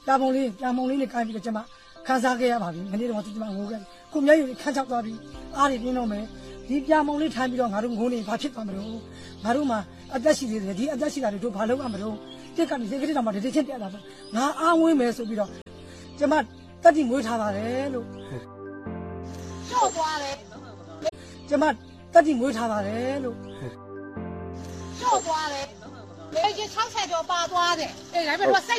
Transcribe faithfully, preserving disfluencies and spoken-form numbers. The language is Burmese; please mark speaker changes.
Speaker 1: ပြပုံလေးပြပုံလေးနဲ့ကိုင်းပြီးတော့ကျမခန်းစားခဲ့ရပါပြီမနေ့တော့ကျမငိုခဲ့ခုမျက်ရည်ခန်းချောက်သွားပြီးအားတွေပြင်းတော့မယ်ဒီပြပုံလေးထိုင်ပြီးတော့ငါတို့ငိုနေဘာဖြစ်သွားမလို့ငါတို့မှာအသက်ရှိသေးတယ်ဒီအသက်ရှိတာတွေတို့ဘာလုပ်ရမလို့တက်ကနေစိတ်ကလေးတော့မှတတိချင်းပြတာပေါ့ငါအားဝင်းမယ်ဆိုပြီးတော့ကျမတက်တိမွေးထားပါတယ်လို့ကျော့သွားတယ်ကျမတက်တိမွေးထားပါတယ်လို့ကျော့သွားတယ်လေကြီး၆ဆယ်ကျော်ပါသွားတယ်အေးဒါပေမဲ့